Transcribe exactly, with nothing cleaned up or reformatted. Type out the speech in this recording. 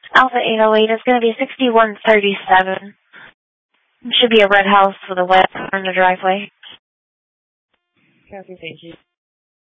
Alpha eight oh eight is going to be sixty-one thirty-seven. Should be a red house with a wet in the driveway. Copy, thank you.